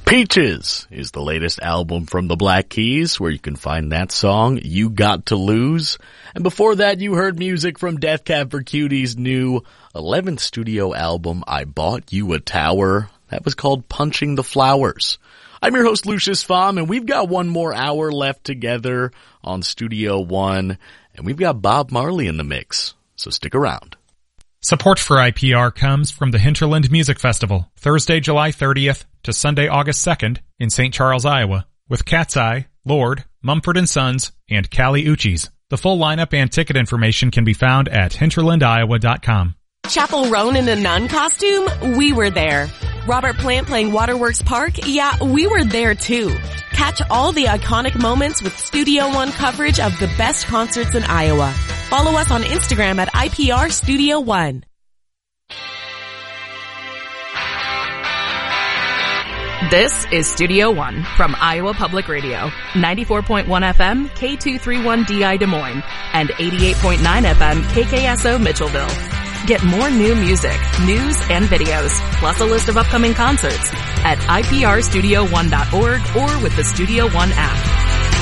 Peaches is the latest album from the Black Keys, where you can find that song, You Got to Lose. And before that, you heard music from Death Cab for Cutie's new 11th studio album, I Bought You a Tower. That was called Punching the Flowers. I'm your host, Lucius Pham, and we've got one more hour left together on Studio One, and we've got Bob Marley in the mix, so stick around. Support for IPR comes from the Hinterland Music Festival, Thursday, July 30th to Sunday, August 2nd in St. Charles, Iowa, with Cat's Eye, Lord, Mumford & Sons, and Kali Uchis. The full lineup and ticket information can be found at hinterlandiowa.com. Chapel Roan in a nun costume? We were there. Robert Plant playing Waterworks Park? Yeah, we were there too. Catch all the iconic moments with Studio One coverage of the best concerts in Iowa. Follow us on Instagram at IPR Studio One. This is Studio One from Iowa Public Radio, 94.1 FM, K231DI Des Moines, and 88.9 FM, KKSO Mitchellville. Get more new music, news, and videos, plus a list of upcoming concerts at iprstudio1.org or with the Studio One app.